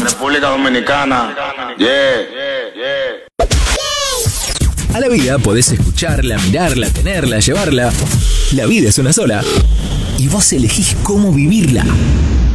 República Dominicana. A la vida podés escucharla, mirarla, tenerla, llevarla. La vida es una sola. Y vos elegís cómo vivirla.